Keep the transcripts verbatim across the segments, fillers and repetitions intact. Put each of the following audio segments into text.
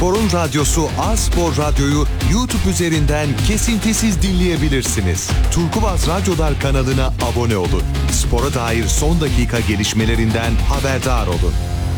Spor'un radyosu A-Spor Radyo'yu YouTube üzerinden kesintisiz dinleyebilirsiniz. Turkuaz Radyolar kanalına abone olun. Spora dair son dakika gelişmelerinden haberdar olun.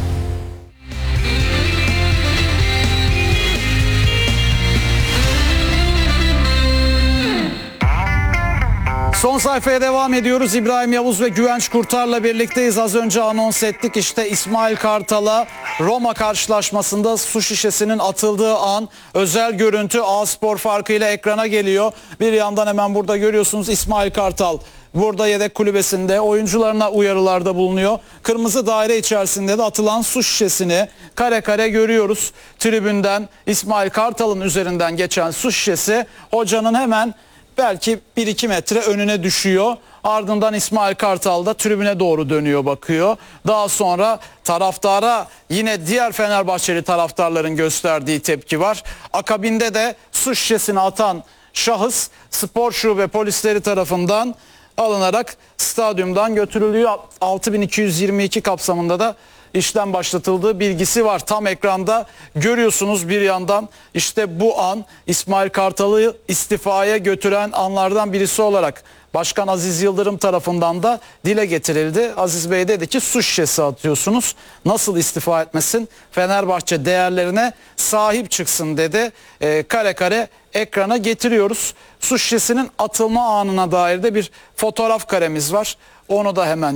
Son sayfaya devam ediyoruz. İbrahim Yavuz ve Güvenç Kurtar'la birlikteyiz. Az önce anons ettik. İşte İsmail Kartal'a Roma karşılaşmasında su şişesinin atıldığı an, özel görüntü A-Spor farkıyla ekrana geliyor. Bir yandan hemen burada görüyorsunuz İsmail Kartal burada yedek kulübesinde oyuncularına uyarılarda bulunuyor. Kırmızı daire içerisinde de atılan su şişesini kare kare görüyoruz. Tribünden İsmail Kartal'ın üzerinden geçen su şişesi hocanın hemen belki bir iki metre önüne düşüyor. Ardından İsmail Kartal da tribüne doğru dönüyor, bakıyor. Daha sonra taraftara, yine diğer Fenerbahçeli taraftarların gösterdiği tepki var. Akabinde de su şişesini atan şahıs spor şube polisleri tarafından alınarak stadyumdan götürülüyor. altı bin iki yüz yirmi iki kapsamında da işlem başlatıldığı bilgisi var. Tam ekranda görüyorsunuz bir yandan. İşte bu an İsmail Kartal'ı istifaya götüren anlardan birisi olarak Başkan Aziz Yıldırım tarafından da dile getirildi. Aziz Bey dedi ki su şişesi atıyorsunuz, nasıl istifa etmesin, Fenerbahçe değerlerine sahip çıksın dedi. E, kare kare ekrana getiriyoruz. Su şişesinin atılma anına dair de bir fotoğraf karemiz var. Onu da hemen